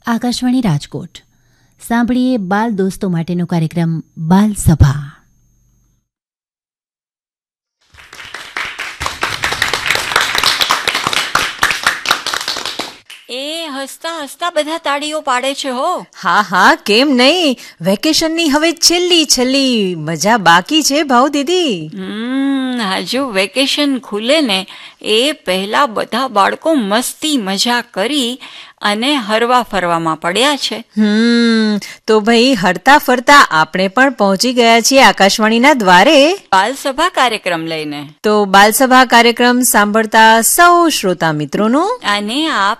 આકાશવાણી રાજકોટ. સાંભળીએ બાલ દોસ્તો માટેનો કાર્યક્રમ બાલ સભા. હસતા હસતા બધા તાળીઓ પાડે છે હો. હા હા, કેમ નહીં. વેકેશનની હવે છેલ્લી મજા બાકી છે ભાવ દીદી. હજુ વેકેશન ખુલે ને એ પહેલા બધા બાળકો મસ્તી મજા કરી અને હરવા ફરવામાં પડ્યા છે. તો ભાઈ હરતા ફરતા આપણે પણ પહોંચી ગયા છીએ આકાશવાણીના દ્વારે બાલસભા કાર્યક્રમ લઈને. તો બાલસભા કાર્યક્રમ સાંભળતા સૌ શ્રોતા મિત્રોનું અને આપ